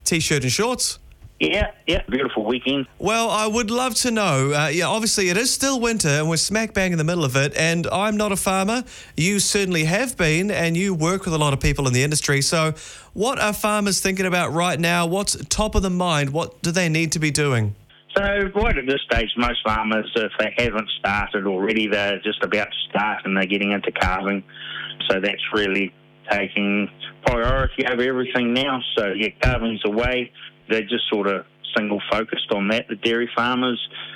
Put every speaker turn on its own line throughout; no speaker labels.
T-shirt and shorts.
Yeah, beautiful weekend.
Well, I would love to know, obviously it is still winter and we're smack bang in the middle of it, and I'm not a farmer. You certainly have been, and you work with a lot of people in the industry. So what are farmers thinking about right now? What's top of the mind? What do they need to be doing?
So right at this stage, most farmers, if they haven't started already, they're just about to start and they're getting into calving. So that's really taking priority over everything now. So, yeah, calving's away. They're just sort of single-focused on that, the dairy farmers.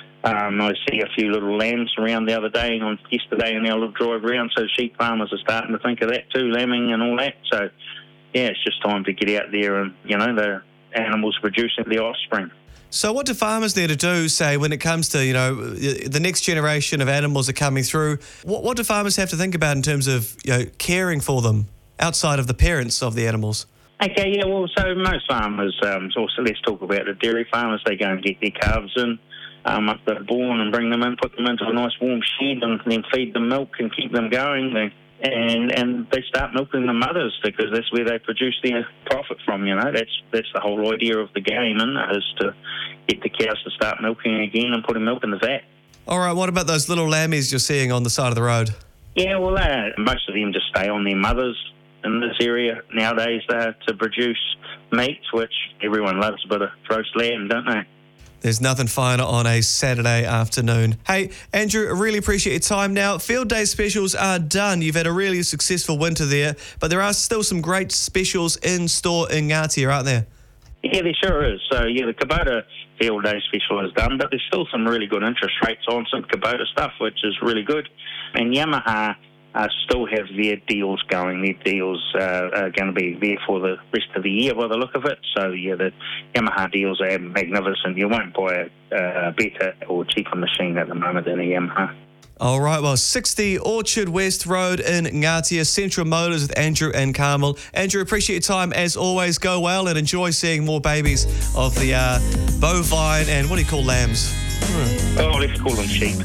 I see a few little lambs around the other day, yesterday in our little drive around, so sheep farmers are starting to think of that too, lambing and all that. So, yeah, it's just time to get out there and, the animals producing their offspring.
So what do farmers need to do, say, when it comes to, the next generation of animals are coming through? What do farmers have to think about in terms of, caring for them outside of the parents of the animals?
Okay, yeah, well, so most farmers, also let's talk about the dairy farmers. They go and get their calves in, up they're born, and bring them in, put them into a nice warm shed, and then feed them milk and keep them going. And they start milking the mothers because that's where they produce their profit from. That's the whole idea of the game, is to get the cows to start milking again and putting milk in the vat.
All right, what about those little lammies you're seeing on the side of the road?
Yeah, well, most of them just stay on their mothers in this area nowadays to produce meat, which everyone loves a bit of roast lamb, don't they?
There's nothing finer on a Saturday afternoon. Hey, Andrew, I really appreciate your time now. Field Day specials are done. You've had a really successful winter there, but there are still some great specials in store in Ngatea, aren't there?
Yeah, there sure is. So, yeah, the Kubota Field Day special is done, but there's still some really good interest rates on some Kubota stuff, which is really good. And Yamaha still have their deals going. Their deals are going to be there for the rest of the year by the look of it. So, yeah, the Yamaha deals are magnificent. You won't buy a better or cheaper machine at the moment than a Yamaha.
All right, well, 60 Orchard West Road in Ngatea, Central Motors with Andrew and Carmel. Andrew, appreciate your time as always. Go well and enjoy seeing more babies of the bovine and what do you call lambs?
Oh, let's call them sheep.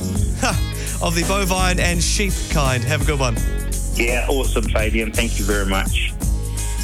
Of the bovine and sheep kind. Have a good one.
Yeah, awesome, Fabian. Thank you very much.